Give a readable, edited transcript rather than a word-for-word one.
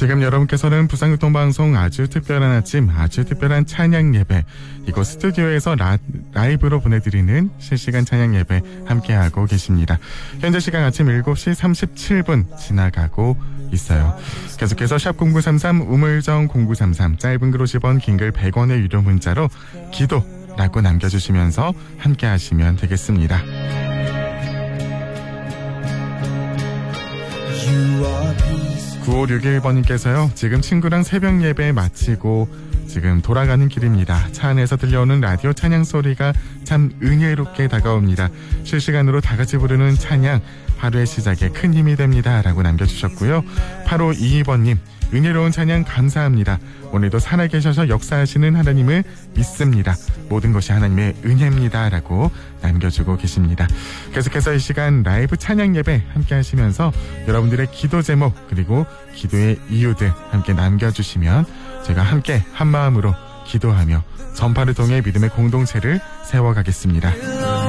지금 여러분께서는 부산교통방송 아주 특별한 아침, 아주 특별한 찬양 예배, 이곳 스튜디오에서 라이브로 보내드리는 실시간 찬양 예배 함께하고 계십니다. 현재 시간 아침 7시 37분 지나가고 있어요. 계속해서 샵0933 우물정 0933 짧은 글 50원 긴 글 100원의 유료 문자로 기도라고 남겨주시면서 함께 하시면 되겠습니다. 9561번님께서요. 지금 친구랑 새벽 예배 마치고 지금 돌아가는 길입니다. 차 안에서 들려오는 라디오 찬양 소리가 참 은혜롭게 다가옵니다. 실시간으로 다 같이 부르는 찬양 하루의 시작에 큰 힘이 됩니다. 라고 남겨주셨고요. 8522번님 은혜로운 찬양 감사합니다. 오늘도 살아계셔서 역사하시는 하나님을 믿습니다. 모든 것이 하나님의 은혜입니다. 라고 남겨주고 계십니다. 계속해서 이 시간 라이브 찬양 예배 함께 하시면서 여러분들의 기도 제목 그리고 기도의 이유들 함께 남겨주시면 제가 함께 한마음으로 기도하며 전파를 통해 믿음의 공동체를 세워가겠습니다.